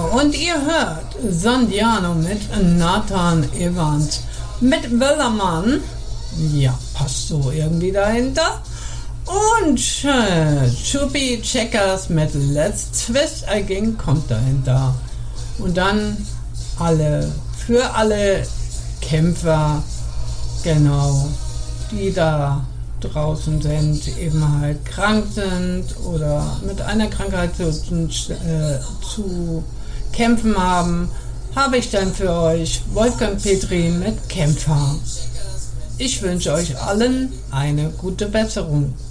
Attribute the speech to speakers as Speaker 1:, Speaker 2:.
Speaker 1: und ihr hört Sandiano mit Nathan Evans. Mit Wellermann, ja, passt so irgendwie dahinter. Und Chubby Checkers mit Let's Twist Again kommt dahinter. Und dann für alle Kämpfer, genau, die da draußen sind, eben halt krank sind oder mit einer Krankheit zu kämpfen haben, habe ich dann für euch Wolfgang Petri mit Kämpfer. Ich wünsche euch allen eine gute Besserung.